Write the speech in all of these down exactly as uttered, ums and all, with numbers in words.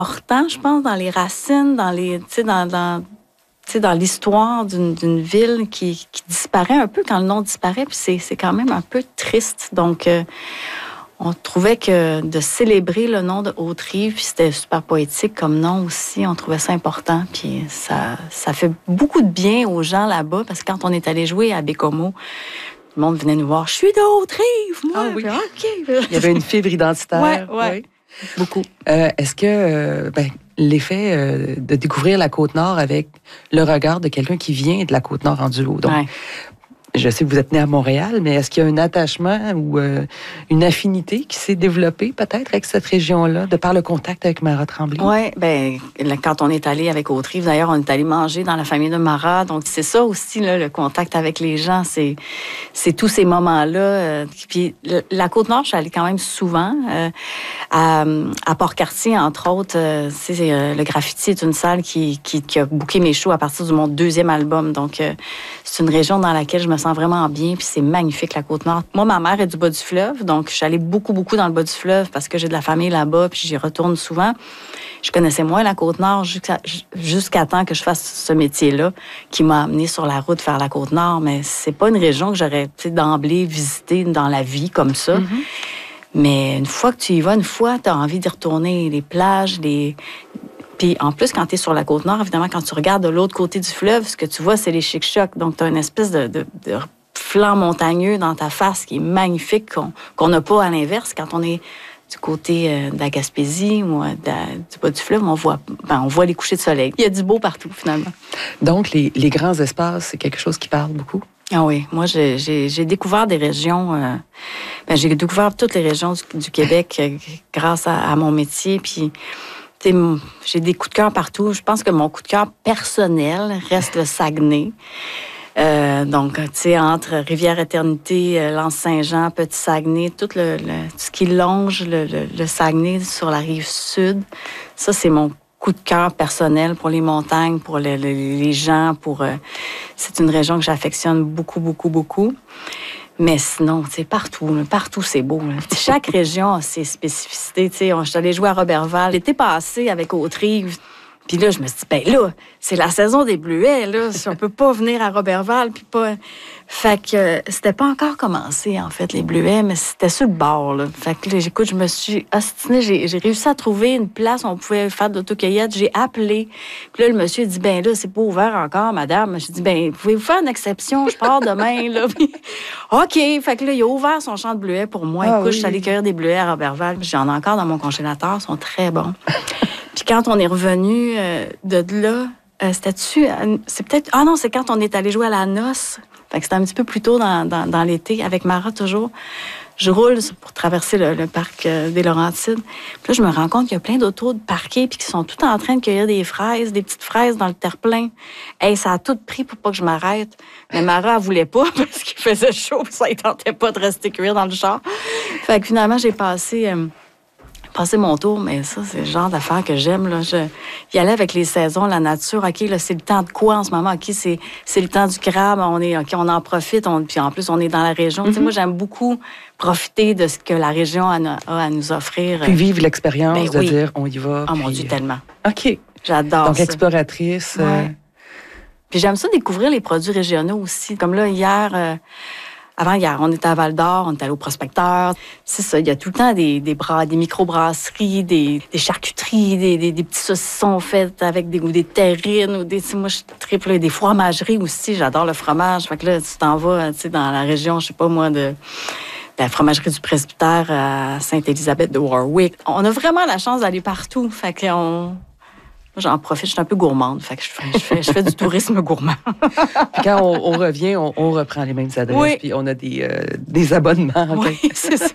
important, je pense, dans les racines, dans les, tu sais, dans, dans, tu sais, dans l'histoire d'une, d'une ville qui, qui disparaît un peu quand le nom disparaît, puis c'est, c'est quand même un peu triste. Donc, euh, on trouvait que de célébrer le nom de Haute-Rive, puis c'était super poétique comme nom aussi, on trouvait ça important, puis ça, ça fait beaucoup de bien aux gens là-bas, parce que quand on est allé jouer à Bécomo, le monde venait nous voir. Je suis de Haute-Rive, moi. Ah oui. OK. Il y avait une fibre identitaire. Oui, ouais. Oui. Beaucoup. Euh, est-ce que euh, ben, l'effet euh, de découvrir la Côte-Nord avec le regard de quelqu'un qui vient de la Côte-Nord en duo, donc ouais. Je sais que vous êtes né à Montréal, mais est-ce qu'il y a un attachement ou euh, une affinité qui s'est développée peut-être avec cette région-là, de par le contact avec Marat Tremblay? Oui, bien, quand on est allé avec Haute-Rive, d'ailleurs, on est allé manger dans la famille de Marat. Donc, c'est ça aussi, là, le contact avec les gens. C'est, c'est tous ces moments-là. Euh, puis, la Côte-Nord, je suis allée quand même souvent. Euh, à, à Port-Cartier, entre autres, euh, c'est, euh, le Graffiti est une salle qui, qui, qui a booké mes shows à partir de mon deuxième album. Donc, euh, c'est une région dans laquelle je me sens vraiment bien, puis c'est magnifique, la Côte-Nord. Moi, ma mère est du bas du fleuve, donc je suis allée beaucoup, beaucoup dans le bas du fleuve parce que j'ai de la famille là-bas, puis j'y retourne souvent. Je connaissais moins la Côte-Nord jusqu'à, jusqu'à temps que je fasse ce métier-là qui m'a amenée sur la route vers la Côte-Nord, mais c'est pas une région que j'aurais, tu sais, d'emblée visitée dans la vie comme ça. Mm-hmm. Mais une fois que tu y vas, une fois, tu as envie d'y retourner. Les plages, les... Puis en plus, quand tu es sur la Côte-Nord, évidemment, quand tu regardes de l'autre côté du fleuve, ce que tu vois, c'est les chic-chocs. Donc, tu as une espèce de, de, de flanc montagneux dans ta face qui est magnifique, qu'on qu'on n'a pas à l'inverse. Quand on est du côté euh, de la Gaspésie ou euh, de, du bas du fleuve, on voit, ben, on voit les couchers de soleil. Il y a du beau partout, finalement. Donc, les, les grands espaces, c'est quelque chose qui parle beaucoup? Ah oui, moi, j'ai, j'ai, j'ai découvert des régions... Euh, ben, j'ai découvert toutes les régions du, du Québec euh, grâce à, à mon métier, puis... T'sais, j'ai des coups de cœur partout. Je pense que mon coup de cœur personnel reste le Saguenay. Euh, donc, tu sais, entre Rivière-Éternité, euh, L'Anse-Saint-Jean, Petit-Saguenay, tout le, le, ce qui longe le, le, le Saguenay sur la rive sud, ça, c'est mon coup de cœur personnel pour les montagnes, pour le, le, les gens. Pour euh, c'est une région que j'affectionne beaucoup, beaucoup, beaucoup. Mais sinon, tu sais, partout, là, partout, c'est beau. Là. Chaque région a ses spécificités. Tu sais, je suis allée jouer à Roberval. L'été passé avec Haute-Rive. Puis là, je me suis dit, ben là, c'est la saison des bleuets, là. Si on peut pas venir à Roberval, puis pas... Fait que euh, c'était pas encore commencé, en fait, les bleuets, mais c'était sur le bord, là. Fait que là, écoute, je me suis ostinée. J'ai, j'ai réussi à trouver une place où on pouvait faire de l'autocueillette. J'ai appelé. Puis là, le monsieur a dit, ben là, c'est pas ouvert encore, madame. J'ai dit, ben, pouvez-vous faire une exception? Je pars demain, là. OK. Fait que là, il a ouvert son champ de bleuets pour moi. Ah, écoute, oui. Je suis allée cueillir des bleuets à Roberval. J'en ai encore dans mon congélateur. Ils sont très bons. Puis quand on est revenu euh, de là, euh, c'était-tu... Euh, c'est peut-être... Ah non, c'est quand on est allé jouer à la noce. Fait que c'était un petit peu plus tôt dans, dans, dans l'été, avec Marat toujours. Je roule pour traverser le, le parc euh, des Laurentides. Puis là, je me rends compte qu'il y a plein d'autos de parqués puis qui sont tout en train de cueillir des fraises, des petites fraises dans le terre-plein. Hey, ça a tout pris pour pas que je m'arrête. Mais Marat, elle voulait pas parce qu'il faisait chaud. Ça ne tentait pas de rester cuire dans le char. Fait que finalement, j'ai passé... Euh, passer mon tour, mais ça, c'est le genre d'affaires que j'aime. Là. Je, y aller avec les saisons, la nature. OK, là, c'est le temps de quoi en ce moment? OK, c'est, c'est le temps du crabe. On est, OK, on en profite. On, puis en plus, on est dans la région. Mm-hmm. Tu sais, moi, j'aime beaucoup profiter de ce que la région a, a à nous offrir. Puis vivre l'expérience ben, de oui. dire, on y va. Oh puis... mon Dieu, tellement. OK. J'adore Donc, ça. exploratrice. Ouais. Euh... Puis j'aime ça découvrir les produits régionaux aussi. Comme là, hier... Euh, Avant-hier, on était à Val-d'Or, on était allé au Prospecteur. C'est ça, il y a tout le temps des, des, bras, des microbrasseries, des, des charcuteries, des, des, des petits saucissons faits avec des, ou des terrines. Ou des, moi, je triple des fromageries aussi. J'adore le fromage. Fait que là, tu t'en vas dans la région, je sais pas moi, de la fromagerie du Presbytère à Sainte-Élisabeth de Warwick. On a vraiment la chance d'aller partout. Fait qu'on... Moi, j'en profite, je suis un peu gourmande. Fait que je fais, je fais, je fais du tourisme gourmand. Puis quand on, on revient, on, on reprend les mêmes adresses, oui. Puis on a des, euh, des abonnements. Oui, c'est ça.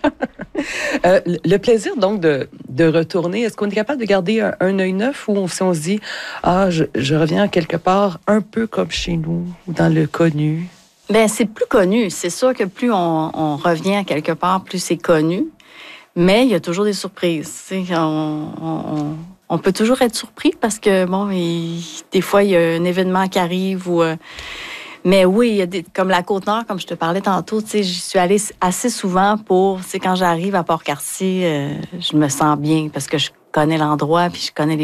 euh, le plaisir, donc, de, de retourner, est-ce qu'on est capable de garder un, un œil neuf ou si on se dit, ah, je, je reviens quelque part un peu comme chez nous ou dans le connu? Bien, c'est plus connu. C'est sûr que plus on, on revient quelque part, plus c'est connu. Mais il y a toujours des surprises. Tu sais, on... on On peut toujours être surpris parce que, bon, il, des fois, il y a un événement qui arrive ou... Euh, mais oui, il y a des, comme la Côte-Nord, comme je te parlais tantôt, tu sais, j'y suis allée assez souvent pour... Tu sais, quand j'arrive à Port-Cartier, euh, je me sens bien parce que je connais l'endroit puis je connais les